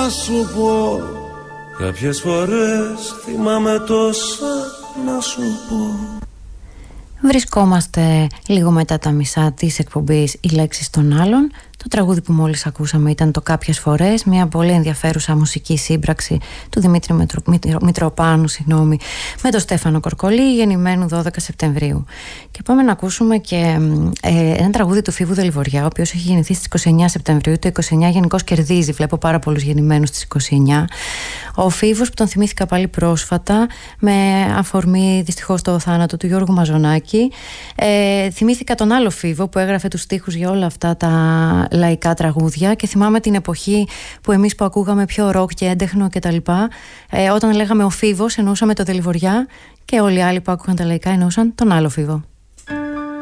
να σου πω. Κάποιες φορές θυμάμαι τόσα να σου πω. Βρισκόμαστε λίγο μετά τα μισά της εκπομπής «Οι λέξεις των άλλων». Το τραγούδι που μόλις ακούσαμε ήταν το «Κάποιες φορές», μια πολύ ενδιαφέρουσα μουσική σύμπραξη του Δημήτρη Μητροπάνου με τον Στέφανο Κορκολή, γεννημένου 12 Σεπτεμβρίου. Και πάμε να ακούσουμε και ένα τραγούδι του Φίβου Δελβοριά, ο οποίος έχει γεννηθεί στις 29 Σεπτεμβρίου. Το 29 γενικώς κερδίζει, βλέπω πάρα πολλούς γεννημένους στις 29. Ο Φίβος, που τον θυμήθηκα πάλι πρόσφατα, με αφορμή δυστυχώς το θάνατο του Γιώργου Μαζονάκη. Θυμήθηκα τον άλλο Φίβο που έγραφε τους στίχους για όλα αυτά τα λαϊκά τραγούδια και θυμάμαι την εποχή που εμείς που ακούγαμε πιο ροκ και έντεχνο κτλ. Όταν λέγαμε ο Φίβος εννοούσαμε το Δελβοριά και όλοι οι άλλοι που άκουγαν τα λαϊκά εννοούσαν τον άλλο Φίβο.